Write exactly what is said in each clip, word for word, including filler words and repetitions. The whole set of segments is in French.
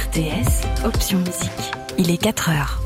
R T S, option musique. Il est quatre heures.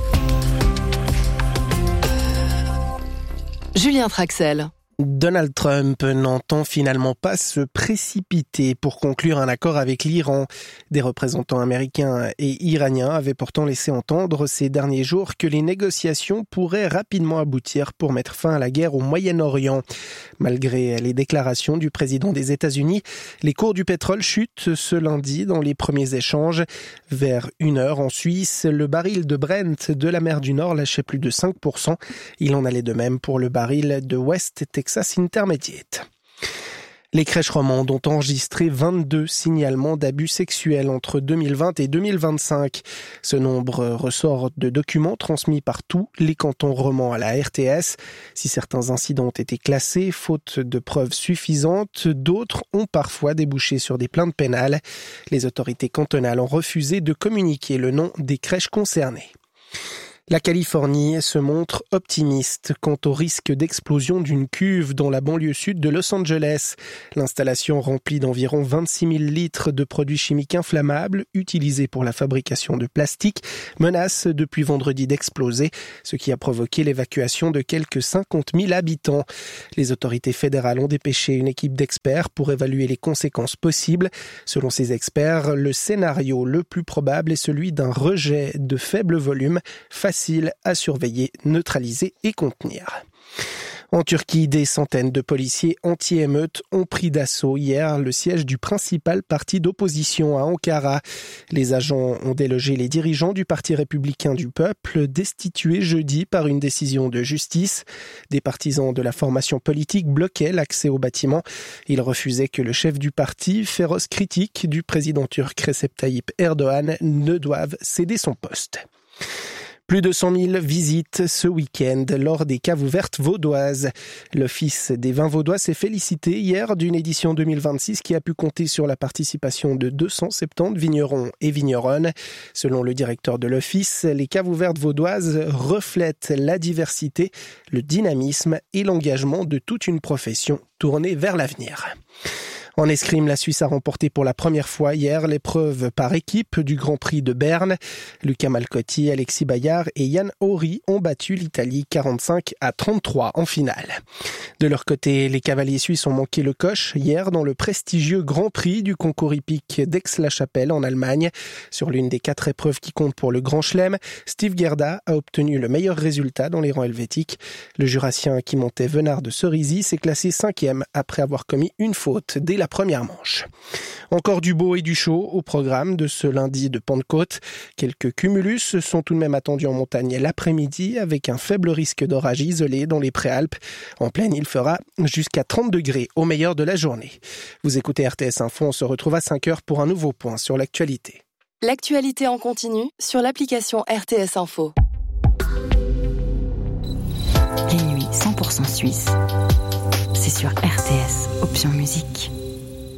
Julien Traxel. Donald Trump n'entend finalement pas se précipiter pour conclure un accord avec l'Iran. Des représentants américains et iraniens avaient pourtant laissé entendre ces derniers jours que les négociations pourraient rapidement aboutir pour mettre fin à la guerre au Moyen-Orient. Malgré les déclarations du président des États-Unis, les cours du pétrole chutent ce lundi dans les premiers échanges. Vers une heure en Suisse, le baril de Brent de la mer du Nord lâchait plus de cinq pour cent. Il en allait de même pour le baril de West Texas Intermediate. Les crèches romandes ont enregistré vingt-deux signalements d'abus sexuels entre deux mille vingt et deux mille vingt-cinq. Ce nombre ressort de documents transmis par tous les cantons romans à la R T S. Si certains incidents ont été classés, faute de preuves suffisantes, d'autres ont parfois débouché sur des plaintes pénales. Les autorités cantonales ont refusé de communiquer le nom des crèches concernées. La Californie se montre optimiste quant au risque d'explosion d'une cuve dans la banlieue sud de Los Angeles. L'installation remplie d'environ vingt-six mille litres de produits chimiques inflammables utilisés pour la fabrication de plastique menace depuis vendredi d'exploser, ce qui a provoqué l'évacuation de quelques cinquante mille habitants. Les autorités fédérales ont dépêché une équipe d'experts pour évaluer les conséquences possibles. Selon ces experts, le scénario le plus probable est celui d'un rejet de faible volume, facile à surveiller, neutraliser et contenir. En Turquie, des centaines de policiers anti-émeutes ont pris d'assaut hier le siège du principal parti d'opposition à Ankara. Les agents ont délogé les dirigeants du Parti républicain du peuple, destitués jeudi par une décision de justice. Des partisans de la formation politique bloquaient l'accès au bâtiment. Ils refusaient que le chef du parti, féroce critique du président turc Recep Tayyip Erdogan, ne doive céder son poste. Plus de cent mille visites ce week-end lors des caves ouvertes vaudoises. L'Office des vins vaudois s'est félicité hier d'une édition deux mille vingt-six qui a pu compter sur la participation de deux cent soixante-dix vignerons et vigneronnes. Selon le directeur de l'Office, les caves ouvertes vaudoises reflètent la diversité, le dynamisme et l'engagement de toute une profession tournée vers l'avenir. En escrime, la Suisse a remporté pour la première fois hier l'épreuve par équipe du Grand Prix de Berne. Lucas Malcotti, Alexis Bayard et Yann Horry ont battu l'Italie quarante-cinq à trente-trois en finale. De leur côté, les cavaliers suisses ont manqué le coche hier dans le prestigieux Grand Prix du concours hippique d'Aix-la-Chapelle en Allemagne. Sur l'une des quatre épreuves qui comptent pour le Grand Chelem, Steve Gerda a obtenu le meilleur résultat dans les rangs helvétiques. Le Jurassien qui montait Venard de Cerisy s'est classé cinquième après avoir commis une faute dès la la première manche. Encore du beau et du chaud au programme de ce lundi de Pentecôte. Quelques cumulus sont tout de même attendus en montagne l'après-midi avec un faible risque d'orage isolé dans les Préalpes. En plaine, il fera jusqu'à trente degrés au meilleur de la journée. Vous écoutez R T S Info, on se retrouve à cinq heures pour un nouveau point sur l'actualité. L'actualité en continu sur l'application R T S Info. Les nuits cent pour cent suisse, c'est sur R T S, option musique.